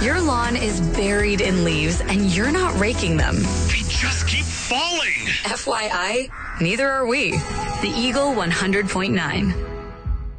Your lawn is buried in leaves and you're not raking them. They just keep falling. FYI, neither are we. The Eagle 100.9.